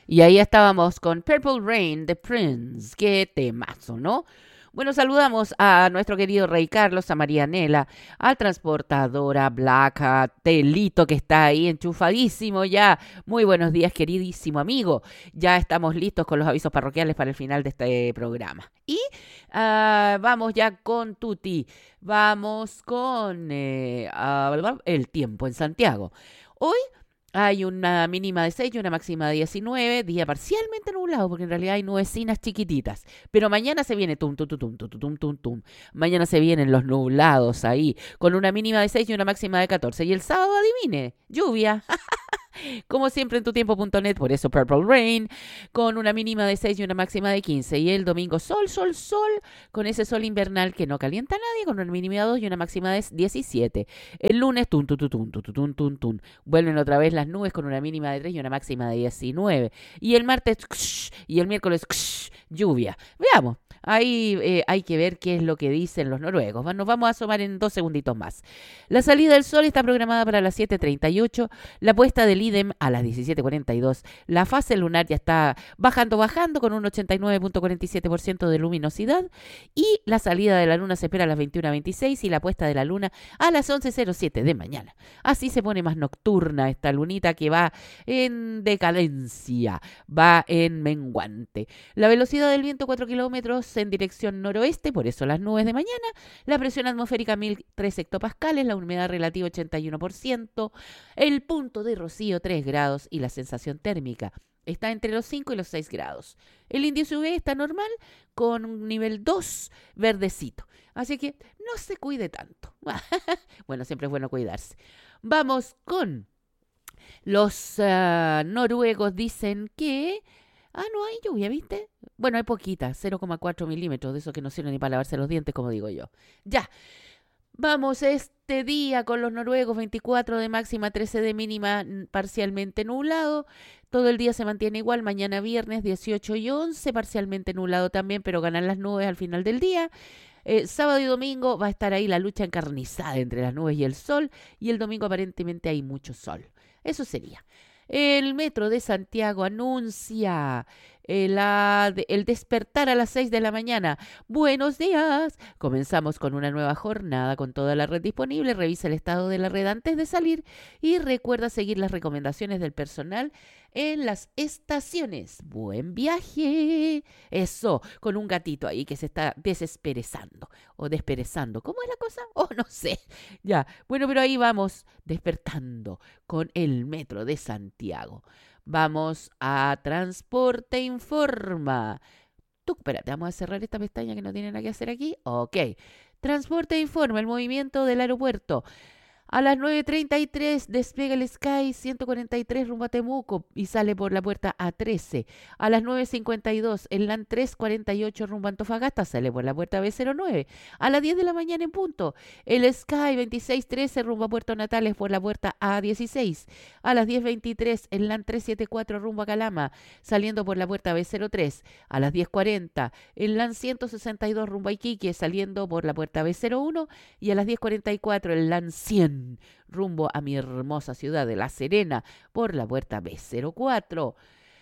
Y ahí estábamos con Purple Rain de Prince. Qué temazo, ¿no? Bueno, saludamos a nuestro querido Rey Carlos, a Marianela, al transportadora Black, a Telito que está ahí enchufadísimo ya. Muy buenos días, queridísimo amigo. Ya estamos listos con los avisos parroquiales para el final de este programa. Y vamos ya con Tuti. Vamos con el tiempo en Santiago. Hoy hay una mínima de 6 y una máxima de 19, día parcialmente nublado, porque en realidad hay nubecinas chiquititas. Pero mañana se viene tum, tum, tum, tum, tum, tum, tum, tum. Mañana se vienen los nublados ahí, con una mínima de 6 y una máxima de 14. Y el sábado, adivine, lluvia. Como siempre en tutiempo.net, por eso Purple Rain, con una mínima de 6 y una máxima de 15. Y el domingo sol, sol, sol, con ese sol invernal que no calienta a nadie, con una mínima de 2 y una máxima de 17. El lunes, tun, tun, tun, tun, tun, tun, tun, tun. Vuelven otra vez las nubes con una mínima de 3 y una máxima de 19. Y el martes, y el miércoles, lluvia. Veamos. Ahí hay que ver qué es lo que dicen los noruegos. Nos vamos a asomar en 2 segunditos más. La salida del sol está programada para las 7:38, la puesta del idem a las 17:42. La fase lunar ya está bajando con un 89.47% de luminosidad y la salida de la luna se espera a las 21:26 y la puesta de la luna a las 11:07 de mañana. Así se pone más nocturna esta lunita que va en decadencia, va en menguante. La velocidad del viento 4 kilómetros en dirección noroeste, por eso las nubes de mañana. La presión atmosférica 1003 hectopascales, la humedad relativa 81%, el punto de rocío 3 grados y la sensación térmica está entre los 5 y los 6 grados. El índice UV está normal con un nivel 2 verdecito. Así que no se cuide tanto. Bueno, siempre es bueno cuidarse. Vamos con los noruegos. Dicen que no hay lluvia, ¿viste? Bueno, hay poquita, 0,4 milímetros, de eso que no sirve ni para lavarse los dientes, como digo yo. Ya, vamos este día con los noruegos, 24 de máxima, 13 de mínima, parcialmente nublado. Todo el día se mantiene igual, mañana viernes 18 y 11, parcialmente nublado también, pero ganan las nubes al final del día. Sábado y domingo va a estar ahí la lucha encarnizada entre las nubes y el domingo aparentemente hay mucho sol. Eso sería. El Metro de Santiago anuncia el despertar a las 6 de la mañana. Buenos días. Comenzamos con una nueva jornada con toda la red disponible. Revisa el estado de la red antes de salir y recuerda seguir las recomendaciones del personal en las estaciones. Buen viaje. Eso, con un gatito ahí que se está desesperezando o desperezando. ¿Cómo es la cosa? Oh, no sé. Ya, bueno, pero ahí vamos despertando con el Metro de Santiago. Vamos a Transporte Informa. Espérate, vamos a cerrar esta pestaña que no tiene nada que hacer aquí. Ok. Transporte Informa, el movimiento del aeropuerto. A las 9:33 despega el Sky 143 rumbo a Temuco y sale por la puerta A13. A las 9:52 el LAN 348 rumbo a Antofagasta sale por la puerta B09. A las 10 de la mañana en punto, el Sky 2613 rumbo a Puerto Natales por la puerta A16. A las 10:23 el LAN 374 rumbo a Calama saliendo por la puerta B03. A las 10:40 el LAN 162 rumbo a Iquique saliendo por la puerta B01 y a las 10:44 el LAN 100 rumbo a mi hermosa ciudad de La Serena por la puerta B04.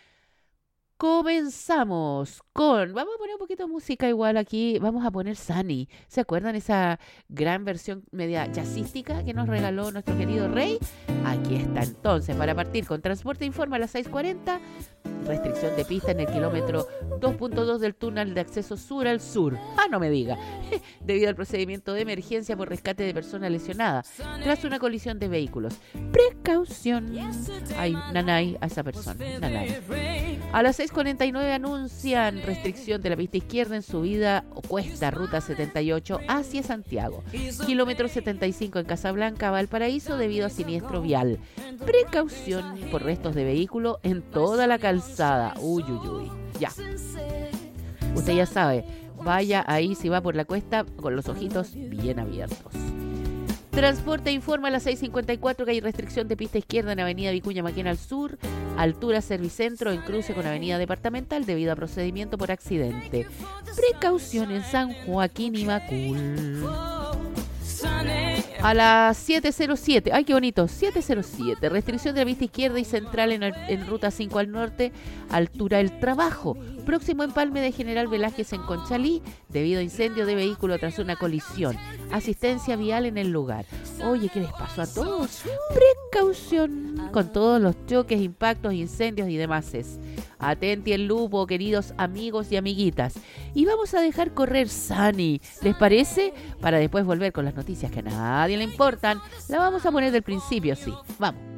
Comenzamos con... Vamos a poner un poquito de música igual aquí. Vamos a poner Sunny. ¿Se acuerdan esa gran versión media jazzística que nos regaló nuestro querido Rey? Aquí está entonces para partir con Transporte Informa a las 6:40. Restricción de pista en el kilómetro 2.2 del túnel de acceso sur al sur. No me diga. Debido al procedimiento de emergencia por rescate de persona lesionada tras una colisión de vehículos. Precaución. Ay, nanay a esa persona. Nanay. A las 6:49 anuncian restricción de la pista izquierda en subida o cuesta ruta 78 hacia Santiago. Kilómetro 75 en Casablanca, Valparaíso, debido a siniestro vial. Precaución por restos de vehículo en toda la calzada. Uy, uy, uy. Ya. Usted ya sabe, vaya ahí si va por la cuesta con los ojitos bien abiertos. Transporte informa a las 6:54 que hay restricción de pista izquierda en Avenida Vicuña Maquena al sur, altura Servicentro en cruce con Avenida Departamental debido a procedimiento por accidente. Precaución en San Joaquín y Macul. A las 7:07, ay qué bonito, 7:07, restricción de la vista izquierda y central en ruta 5 al norte, altura del Trabajo, próximo empalme de General Velázquez en Conchalí, debido a incendio de vehículo tras una colisión, asistencia vial en el lugar. Oye, ¿qué les pasó a todos? Precaución con todos los choques, impactos, incendios y demás. Atenti el lupo, queridos amigos y amiguitas. Y vamos a dejar correr Sunny, ¿les parece? Para después volver con las noticias que a nadie le importan. La vamos a poner del principio, sí. Vamos.